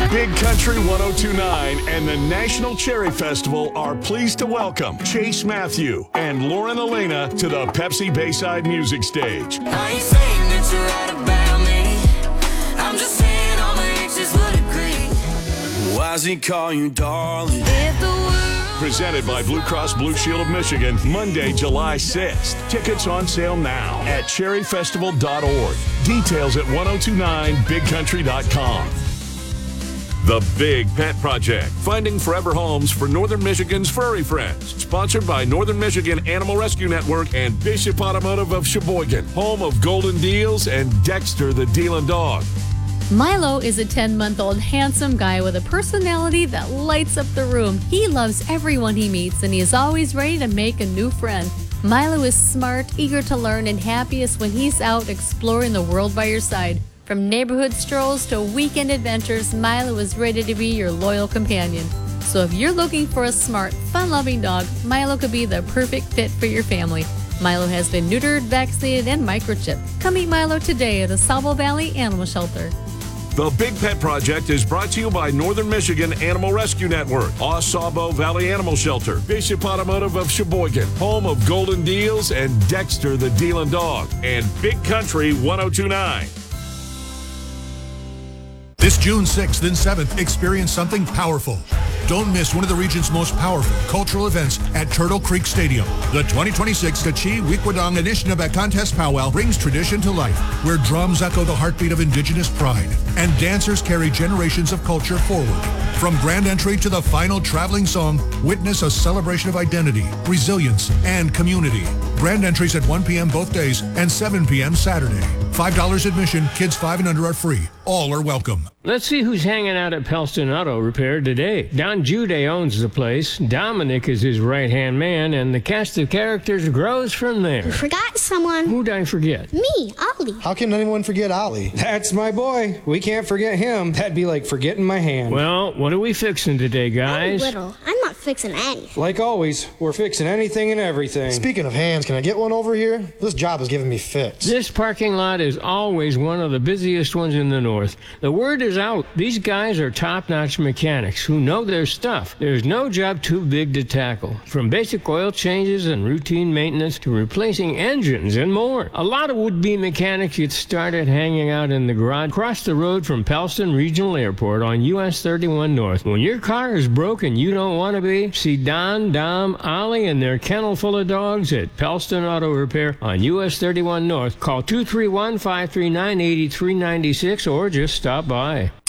Big Country 1029 and the National Cherry Festival are pleased to welcome Chase Matthew and Lauren Elena to the Pepsi Bayside Music Stage. I ain't saying that you're right about me. I'm just saying all my exes would agree. Why's he call you darling? If the world Presented by Blue Cross Blue Shield of Michigan, Monday, July 6th. Tickets on sale now at cherryfestival.org. Details at 1029bigcountry.com. The Big Pet Project, finding forever homes for Northern Michigan's furry friends. Sponsored by Northern Michigan Animal Rescue Network and Bishop Automotive of Sheboygan, home of Golden Deals and Dexter the Dealin' Dog. Milo is a 10-month-old handsome guy with a personality that lights up the room. He loves everyone he meets, and he is always ready to make a new friend. Milo is smart, eager to learn, and happiest when he's out exploring the world by your side. From neighborhood strolls to weekend adventures, Milo is ready to be your loyal companion. So if you're looking for a smart, fun-loving dog, Milo could be the perfect fit for your family. Milo has been neutered, vaccinated, and microchipped. Come meet Milo today at Asabo Valley Animal Shelter. The Big Pet Project is brought to you by Northern Michigan Animal Rescue Network, Asabo Valley Animal Shelter, Bishop Automotive of Sheboygan, home of Golden Deals and Dexter the Dealin' Dog, and Big Country 1029. This June 6th and 7th, experience something powerful. Don't miss one of the region's most powerful cultural events at Turtle Creek Stadium. The 2026 Kachie Wikwadong Anishinaabe Contest Powwow brings tradition to life, where drums echo the heartbeat of Indigenous pride and dancers carry generations of culture forward. From grand entry to the final traveling song, witness a celebration of identity, resilience, and community. Grand entries at 1 p.m. both days and 7 p.m. Saturday. $5 admission, kids 5 and under are free. All are welcome. Let's see who's hanging out at Pelston Auto Repair today. Don Jude owns the place. Dominic is his right-hand man, and the cast of characters grows from there. You forgot someone. Who'd I forget? Me, Ollie. How can anyone forget Ollie? That's my boy. We can't forget him. That'd be like forgetting my hand. Well, what are we fixing today, guys? I'm little. I'm not fixing anything. Like always, we're fixing anything and everything. Speaking of hands, can I get one over here? This job is giving me fits. This parking lot is always one of the busiest ones in the north. The word is out. These guys are top-notch mechanics who know their stuff. There's no job too big to tackle. From basic oil changes and routine maintenance to replacing engines and more. A lot of would-be mechanics get started hanging out in the garage across the road from Pelston Regional Airport on US 31 North. When your car is broken, you don't want to be, see Don, Dom, Ollie, and their kennel full of dogs at Pelston Auto Repair on US 31 North. Call 231-539-8396 or just stop by.